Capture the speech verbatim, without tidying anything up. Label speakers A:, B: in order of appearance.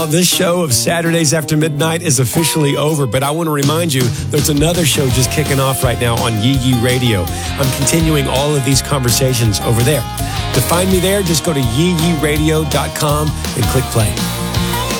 A: This show of Saturdays After Midnight is officially over, but I want to remind you there's another show just kicking off right now on Yee Yee Radio. I'm continuing all of these conversations over there. To find me there, just go to yee yee radio dot com and click play.